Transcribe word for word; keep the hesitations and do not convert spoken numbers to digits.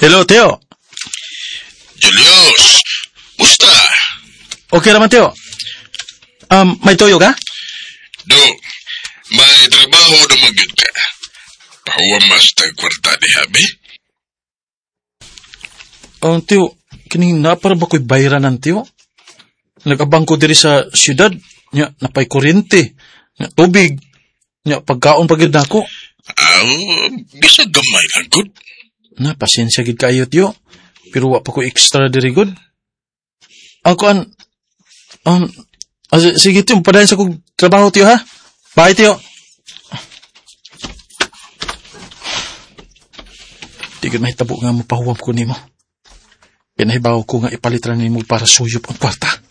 Hello, Teo. Julius, musta? Okay naman, Teo. Um, may toyo ka? Do, may trabaho naman yun ka. Pahuwamas tag kwarta di habi. Oh, Teo, kanina para ba ko'y bayranan, Teo? Nag-abang ko diri sa syudad, nya, napay kuryente, nya, tubig, nya, pagkaon pagid na ako. Aw, bisag gamay lang good. Na, pasensya gid kayo, Teo. Pero wa pa ko extra diri good. Ako an, um, ah, sige, Teo, padayon sa kong trabaho, Teo, ha? Bye, Teo. Di gud mahitabo nga mo pahuwam ko nimo. Pinahibaw ko nga ipalitran nimo para suyop ang kwarta.